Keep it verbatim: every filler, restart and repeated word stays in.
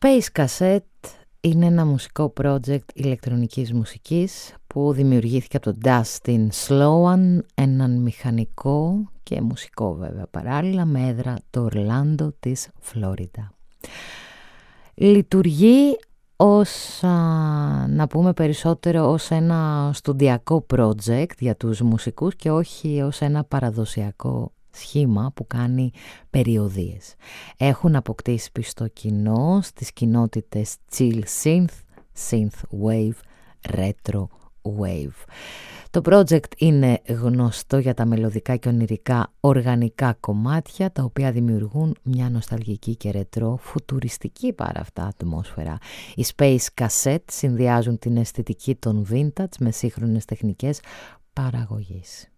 Space Cassette είναι ένα μουσικό project ηλεκτρονικής μουσικής που δημιουργήθηκε από τον Dustin Sloan, έναν μηχανικό και μουσικό βέβαια παράλληλα, με έδρα το Ορλάντο της Φλόριντα. Λειτουργεί ως, α, να πούμε περισσότερο, ως ένα στοντιακό project για τους μουσικούς και όχι ως ένα παραδοσιακό σχήμα που κάνει περιοδίες. Έχουν αποκτήσει πιστό κοινό στις κοινότητες chill synth, synth wave, retro wave. Το project είναι γνωστό για τα μελωδικά και ονειρικά οργανικά κομμάτια, τα οποία δημιουργούν μια νοσταλγική και ρετρό φουτουριστική παρά αυτά ατμόσφαιρα. Οι Space Cassette συνδυάζουν την αισθητική των vintage με σύγχρονες τεχνικές παραγωγής.